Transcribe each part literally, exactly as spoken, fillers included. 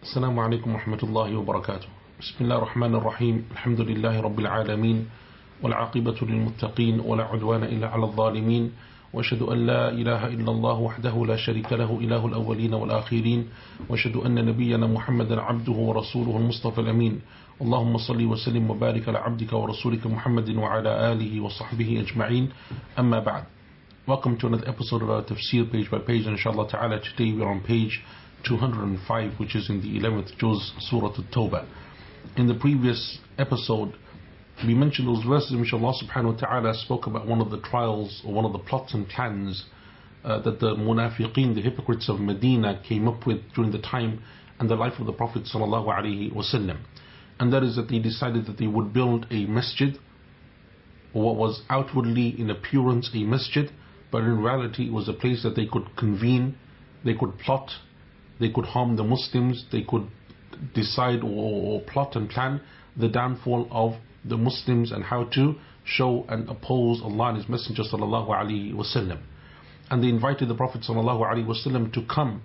السلام عليكم ورحمة الله وبركاته. بسم الله الرحمن الرحيم. الحمد لله رب العالمين، والعاقبة للمتقين، ولا عدوان إلا على الظالمين، وأشهد أن لا إله إلا الله وحده لا شريك له إله الأولين والآخرين، وأشهد أن نبينا محمدا عبده ورسوله المصطفى الأمين. اللهم صل وسلم وبارك على عبدك ورسولك محمد وعلى آله وصحبه أجمعين. أما بعد. Welcome to another episode of our Tafsir page by page. Inshallah ta'ala, today we are on page two hundred five, which is in the eleventh juz, Surah At-Tawbah. In the previous episode, we mentioned those verses in which Allah subhanahu wa ta'ala spoke about one of the trials or one of the plots and plans uh, that the munafiqeen, the hypocrites of Medina, came up with during the time and the life of the Prophet sallallahu alaihi wasallam. And that is that they decided that they would build a masjid, or what was outwardly in appearance a masjid, but in reality it was a place that they could convene, they could plot, they could harm the Muslims, they could decide or, or plot and plan the downfall of the Muslims and how to show and oppose Allah and His Messenger sallallahu alaihi wasallam. And they invited the Prophet sallallahu alaihi wasallam to come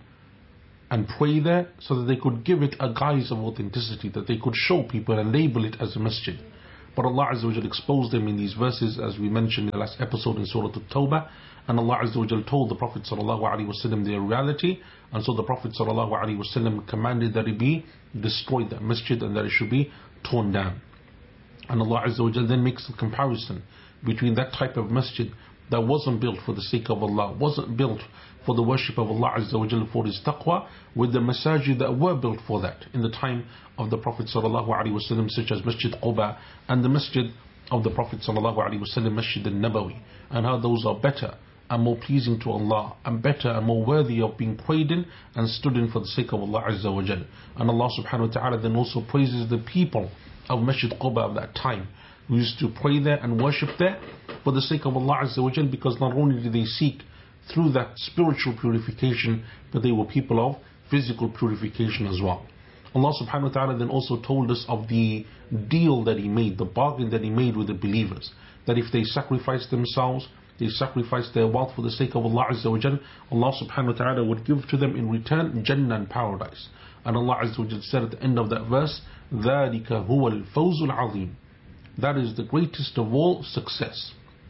and pray there so that they could give it a guise of authenticity, that they could show people and label it as a masjid. But Allah Azza wa Jal exposed them in these verses, as we mentioned in the last episode in Surah At-Tawbah. And Allah Azza wa Jal told the Prophet sallallahu alaihi wasallam their reality, and so the Prophet sallallahu alaihi wasallam commanded that it be destroyed, that masjid, and that it should be torn down. And Allah Azza wa Jal then makes a comparison between that type of masjid that wasn't built for the sake of Allah, wasn't built for the worship of Allah Azza wa Jal, for His taqwa, with the masajid that were built for that in the time of the Prophet sallallahu alaihi wasallam, such as Masjid Quba and the masjid of the Prophet sallallahu alaihi wasallam, Masjid al-Nabawi, and how those are better and more pleasing to Allah, and better and more worthy of being prayed in and stood in for the sake of Allah Azza wa Jal. And Allah subhanahu wa ta'ala then also praises the people of Masjid Quba of that time, who used to pray there and worship there for the sake of Allah Azza wa Jal, because not only did they seek through that spiritual purification, but they were people of physical purification as well. Allah subhanahu wa ta'ala then also told us of the deal that He made, the bargain that He made with the believers, that if they sacrifice themselves, they sacrifice their wealth for the sake of Allah Azza wa Jal, Allah subhanahu wa ta'ala would give to them in return Jannah and paradise. And Allah Azza wa Jal said at the end of that verse, ذَلِكَ هُوَ الْفَوْزُ الْعَظِيمُ, that is the greatest of all success.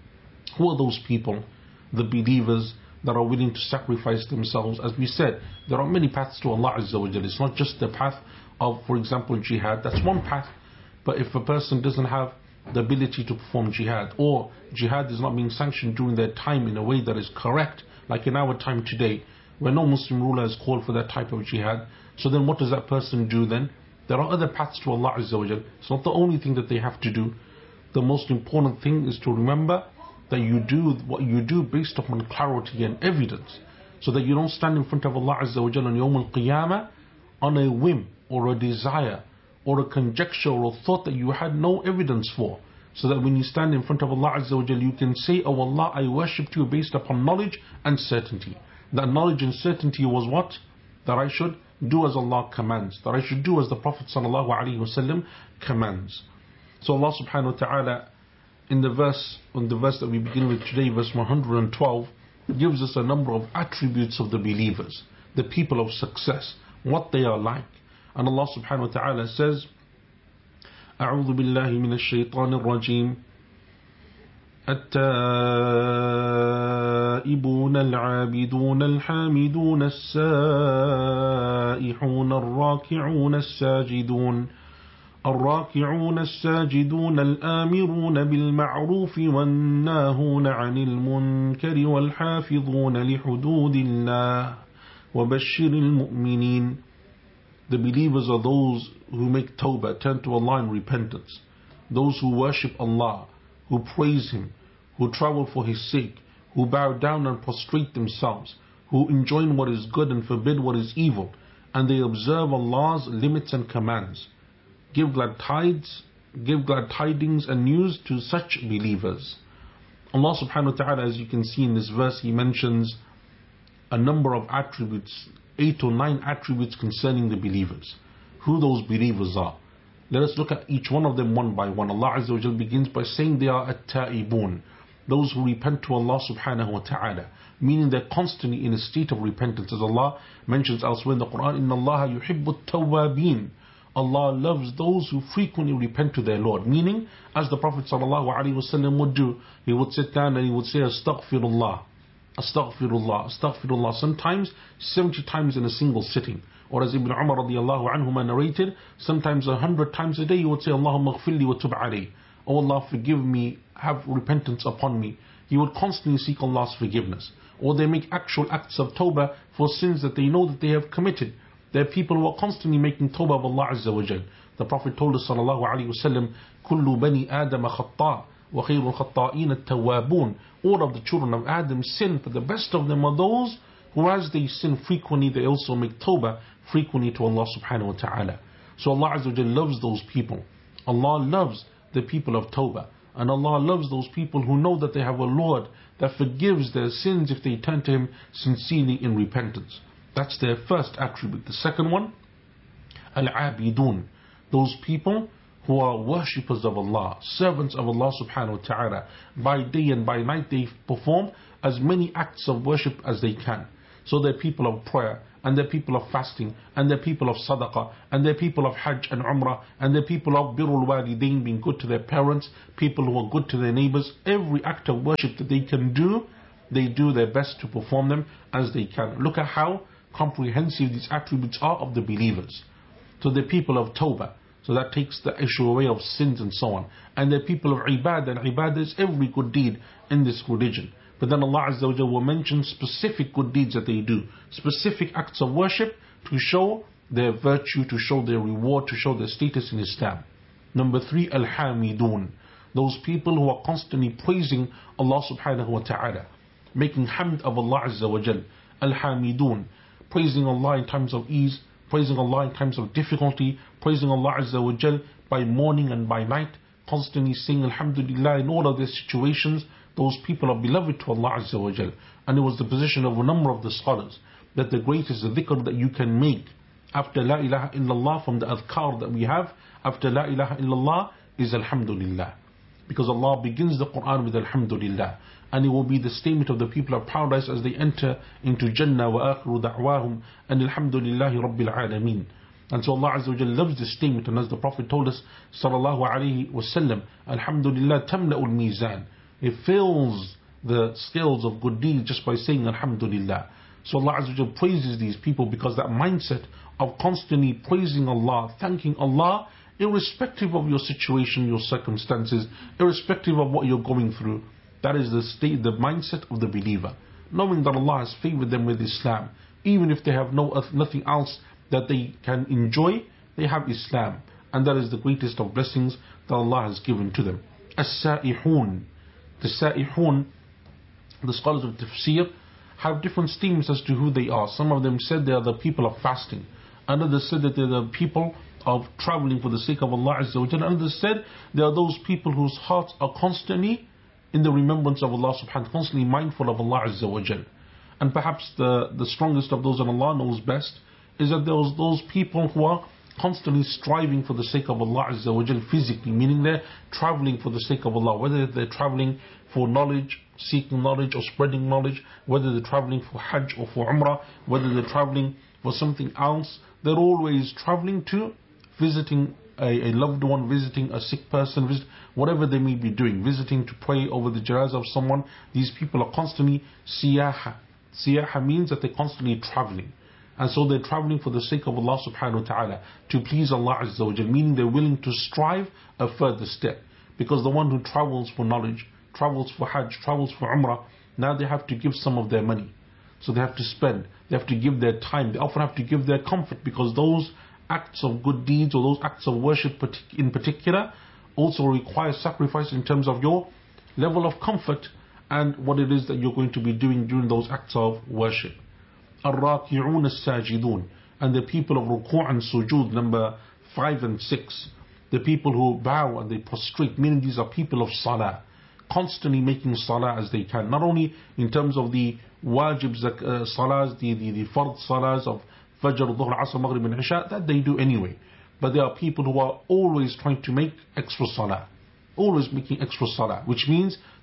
Who are those people? The believers that are willing to sacrifice themselves. As we said, there are many paths to Allah Azza wa Jal. It's not just the path of, for example, jihad. That's one path. But if a person doesn't have the ability to perform jihad, or jihad is not being sanctioned during their time in a way that is correct, like in our time today, where no Muslim ruler has called for that type of jihad, so then what does that person do then? There are other paths to Allah Azza wa Jal. It's not the only thing that they have to do. The most important thing is to remember that you do what you do based upon clarity and evidence, so that you don't stand in front of Allah Azza wa Jal on Yawm al-Qiyamah on a whim or a desire or a conjecture or a thought that you had no evidence for, so that when you stand in front of Allah Azza wa Jal, you can say, oh Allah, I worshipped you based upon knowledge and certainty. That knowledge and certainty was what? That I should do as Allah commands, that I should do as the Prophet sallallahu alaihi wasallam commands. So Allah subhanahu wa ta'ala in the verse, on the verse that we begin with today, verse one hundred twelve, gives us a number of attributes of the believers, the people of success, what they are like. And Allah subhanahu wa ta'ala says, أعوذ بالله من الشيطان الرجيم التائبون العابدون الحامدون السائحون الراكعون الساجدون الراكعون الساجدون الآمرون بالمعروف والناهون عن المنكر والحافظون لحدود الله وبشر المؤمنين. The believers are those who make tawbah, turn to Allah in repentance, those who worship Allah, who praise Him, who travel for His sake, who bow down and prostrate themselves, who enjoin what is good and forbid what is evil, and they observe Allah's limits and commands. Give glad tidings, give glad tidings and news to such believers. Allah subhanahu wa ta'ala, as you can see in this verse, He mentions a number of attributes, eight or nine attributes concerning the believers. Who those believers are. Let us look at each one of them one by one. Allah Azza wa Jal begins by saying they are at-ta'ibun. those who repent to Allah subhanahu wa ta'ala, meaning they're constantly in a state of repentance. As Allah mentions elsewhere in the Quran, إِنَّ اللَّهَ يُحِبُّ التَّوَّابِينَ, Allah loves those who frequently repent to their Lord. Meaning, as the Prophet sallallahu alaihi wasallam would do, he would sit down and he would say, Astaghfirullah, Astaghfirullah, Astaghfirullah, sometimes seventy times in a single sitting. Or as Ibn Umar radiallahu anhuma narrated, sometimes a hundred times a day he would say, Allahumma ghfirli wa tub alayhi. Oh Allah, forgive me, have repentance upon me. He would constantly seek Allah's forgiveness. Or they make actual acts of tawbah for sins that they know that they have committed. There are people who are constantly making tawbah of Allah Azza wa Jal. The Prophet told us sallallahu alayhi wa sallam, كُلُّ بَنِي آدَمَ خَطَّاء وَخَيْرُ الْخَطَّائِينَ التَّوَّابُونَ. All of the children of Adam sin, but the best of them are those who, as they sin frequently, they also make tawbah frequently to Allah subhanahu wa ta'ala. So Allah Azza wa Jal loves those people. Allah loves the people of tawbah. And Allah loves those people who know that they have a Lord that forgives their sins if they turn to Him sincerely in repentance. That's their first attribute. The second one, Al-Abidun, those people who are worshippers of Allah, servants of Allah subhanahu wa ta'ala. By day and by night they perform as many acts of worship as they can. So they're people of prayer, and they're people of fasting, and they're people of sadaqah, and they're people of hajj and umrah, and they're people of birrul walidain, being good to their parents, people who are good to their neighbors. Every act of worship that they can do, they do their best to perform them as they can. Look at how comprehensive these attributes are of the believers. So they're people of tawbah, so that takes the issue away of sins and so on. And they're people of ibadah, and ibadah is every good deed in this religion. But then Allah Azza wa Jalla will mention specific good deeds that they do, specific acts of worship to show their virtue, to show their reward, to show their status in Islam. Number three, Al-Hamidun, those people who are constantly praising Allah subhanahu wa ta'ala, making hamd of Allah Azza wa Jalla. Al-Hamidun, praising Allah in times of ease, praising Allah in times of difficulty, praising Allah Azza wa Jalla by morning and by night, constantly saying Alhamdulillah in all of their situations. Those people are beloved to Allah Azza wa Jal. And it was the position of a number of the scholars that the greatest dhikr that you can make after La ilaha illallah, from the adhkar that we have after La ilaha illallah, is Alhamdulillah. Because Allah begins the Quran with Alhamdulillah. And it will be the statement of the people of paradise as they enter into Jannah, wa akhiru da'wahum and Alhamdulillahi Rabbil Alameen. And so Allah Azza wa Jal loves this statement. And as the Prophet told us sallallahu alayhi wa sallam, Alhamdulillah tamla'ul mizan, it fills the scales of good deeds just by saying Alhamdulillah. So Allah Azza wa Jal praises these people because that mindset of constantly praising Allah, thanking Allah, irrespective of your situation, your circumstances, irrespective of what you're going through, that is the state, the mindset of the believer. Knowing that Allah has favored them with Islam, even if they have no nothing else that they can enjoy, they have Islam, and that is the greatest of blessings that Allah has given to them. As-Sa'ihun, the Sa'ihun, the scholars of Tafsir have different statements as to who they are. Some of them said they are the people of fasting. Others said that they are the people of traveling for the sake of Allah Azza wa Jalla. Others said they are those people whose hearts are constantly in the remembrance of Allah subhanahu wa ta'ala, constantly mindful of Allah Azza wa Jalla. And perhaps the, the strongest of those, and Allah knows best, is that there was those people who are constantly striving for the sake of Allah Azza wa Jal physically, meaning they're traveling for the sake of Allah, whether they're traveling for knowledge, seeking knowledge or spreading knowledge, whether they're traveling for Hajj or for Umrah, whether they're traveling for something else, they're always traveling to visiting a, a loved one, visiting a sick person, visit, whatever they may be doing, visiting to pray over the janazah of someone. These people are constantly siyaha. Siyaha means that they're constantly traveling. And so they're traveling for the sake of Allah subhanahu wa ta'ala, to please Allah Azza wa Jal, meaning they're willing to strive a further step. Because the one who travels for knowledge, travels for Hajj, travels for Umrah, now they have to give some of their money. So they have to spend, they have to give their time, they often have to give their comfort, because those acts of good deeds or those acts of worship in particular also require sacrifice in terms of your level of comfort and what it is that you're going to be doing during those acts of worship. Ar-Raki'un as-Sajidun, and the people of Ruku' and Sujood, number five and six. The people who bow and they prostrate, meaning these are people of Salah, constantly making Salah as they can. Not only in terms of the wajib uh, Salahs, the, the, the fard Salahs of Fajr, Dhuhr, Asr, Maghrib and Isha, that they do anyway. But there are people who are always trying to make extra Salah. Always making extra Salah, which means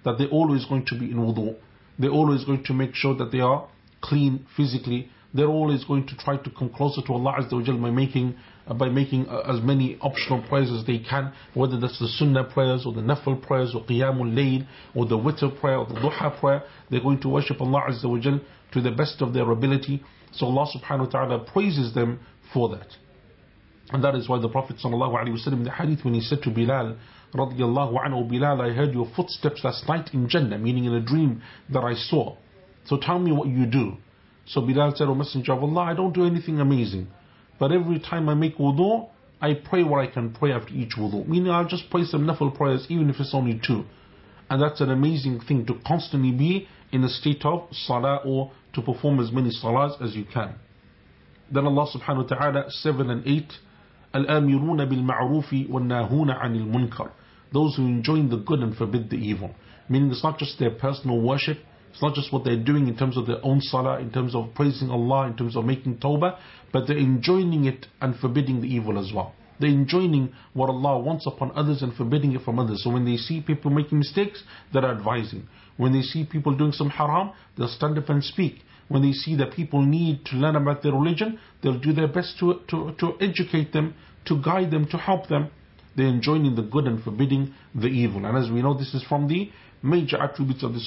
that they're always going to be in wudu. They're always going to make sure that they are clean physically. They're always going to try to come closer to Allah Azza wa Jal by making, uh, by making uh, as many optional prayers as they can, whether that's the sunnah prayers or the nafil prayers or qiyamul layl or the witr prayer or the duha prayer. They're going to worship Allah Azza wa Jal to the best of their ability. So Allah subhanahu wa ta'ala praises them for that. And that is why the Prophet sallallahu alaihi wasallam in the hadith, when he said to Bilal radiyallahu anhu, Bilal, I heard your footsteps last night in Jannah, meaning in a dream that I saw. So tell me what you do. So Bilal said, O Messenger of Allah, I don't do anything amazing, but every time I make wudu, I pray what I can pray after each wudu. Meaning I'll just pray some nafil prayers, even if it's only two. And that's an amazing thing, to constantly be in a state of salah, or to perform as many salahs as you can. Then Allah subhanahu wa ta'ala, seven and eight, الآمرون بالمعروف والناهون عن المنكر. Those who enjoin the good and forbid the evil. Meaning it's not just their personal worship, it's not just what they're doing in terms of their own salah, in terms of praising Allah, in terms of making tawbah, but they're enjoining it and forbidding the evil as well. They're enjoining what Allah wants upon others and forbidding it from others. So when they see people making mistakes, they're advising. When they see people doing some haram, they'll stand up and speak. When they see that people need to learn about their religion, they'll do their best to, to, to educate them, to guide them, to help them. They're enjoining the good and forbidding the evil. And as we know, this is from the major attributes of this